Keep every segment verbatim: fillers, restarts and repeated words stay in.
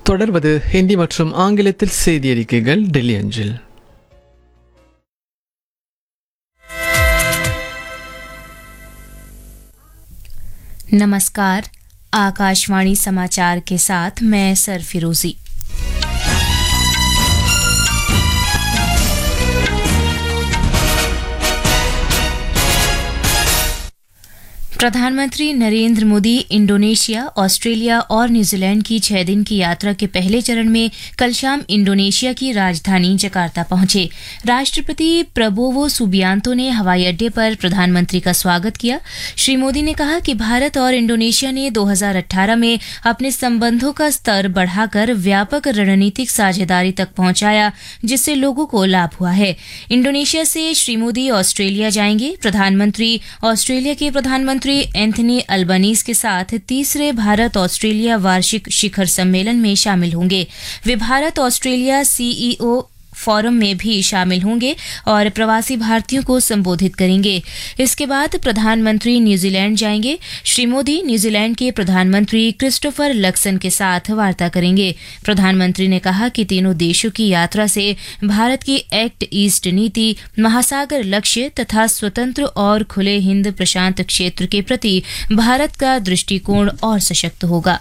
தொடர்வது ஹிந்தி மற்றும் ஆங்கிலத்தில் செய்தி அறிக்கைகள் டெல்லி அஞ்சில். नमस्कार, आकाशवाणी समाचार के साथ मैं सरफिरोजी। प्रधानमंत्री नरेंद्र मोदी इंडोनेशिया, ऑस्ट्रेलिया और न्यूजीलैंड की छह दिन की यात्रा के पहले चरण में कल शाम इंडोनेशिया की राजधानी जकार्ता पहुंचे। राष्ट्रपति प्रबोवो सुबियांतो ने हवाई अड्डे पर प्रधानमंत्री का स्वागत किया। श्री मोदी ने कहा कि भारत और इंडोनेशिया ने दो हज़ार अठारह में अपने संबंधों का स्तर बढ़ाकर व्यापक रणनीतिक साझेदारी तक पहुंचाया, जिससे लोगों को लाभ हुआ है। इंडोनेशिया से श्री मोदी ऑस्ट्रेलिया जाएंगे। प्रधानमंत्री ऑस्ट्रेलिया के प्रधानमंत्री एंथनी अल्बनीज के साथ तीसरे भारत ऑस्ट्रेलिया वार्षिक शिखर सम्मेलन में शामिल होंगे। वे भारत ऑस्ट्रेलिया सीईओ फोरम में भी शामिल होंगे और प्रवासी भारतीयों को संबोधित करेंगे। इसके बाद प्रधानमंत्री न्यूजीलैंड जाएंगे। श्री मोदी न्यूजीलैंड के प्रधानमंत्री क्रिस्टोफर लक्सन के साथ वार्ता करेंगे। प्रधानमंत्री ने कहा कि तीनों देशों की यात्रा से भारत की एक्ट ईस्ट नीति, महासागर लक्ष्य तथा स्वतंत्र और खुले हिंद प्रशांत क्षेत्र के प्रति भारत का दृष्टिकोण और सशक्त होगा।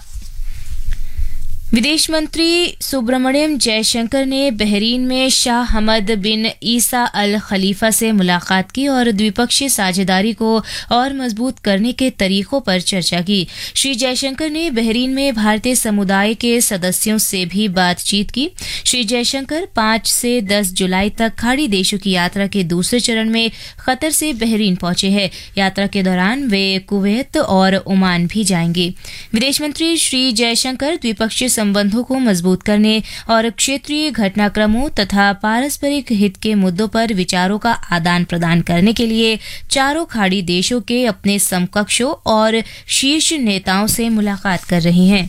विदेश मंत्री सुब्रमण्यम जयशंकर ने बहरीन में शाह हमद बिन ईसा अल खलीफा से मुलाकात की और द्विपक्षीय साझेदारी को और मजबूत करने के तरीकों पर चर्चा की। श्री जयशंकर ने बहरीन में भारतीय समुदाय के सदस्यों से भी बातचीत की। श्री जयशंकर पाँच से दस जुलाई तक खाड़ी देशों की यात्रा के दूसरे चरण में कतर से बहरीन पहुंचे हैं। यात्रा के दौरान वे कुवैत और ओमान भी जाएंगे। विदेश मंत्री श्री जयशंकर द्विपक्षीय संबंधों को मजबूत करने और क्षेत्रीय घटनाक्रमों तथा पारस्परिक हित के मुद्दों पर विचारों का आदान प्रदान करने के लिए चारों खाड़ी देशों के अपने समकक्षों और शीर्ष नेताओं से मुलाकात कर रहे हैं।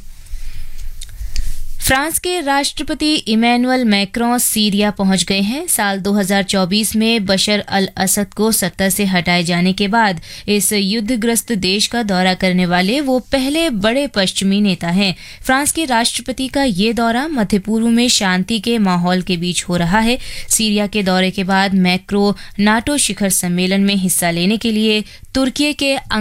फ्रांस के राष्ट्रपति इमैनुअल मैक्रों सीरिया पहुंच गए हैं। साल दो हज़ार चौबीस में बशर अल असद को सत्ता से हटाए जाने के बाद इस युद्धग्रस्त देश का दौरा करने वाले वो पहले बड़े पश्चिमी नेता हैं। फ्रांस के राष्ट्रपति का ये दौरा मध्य पूर्व में शांति के माहौल के बीच हो रहा है। सीरिया के दौरे के बाद मैक्रो नाटो शिखर सम्मेलन में हिस्सा लेने के लिए तुर्की के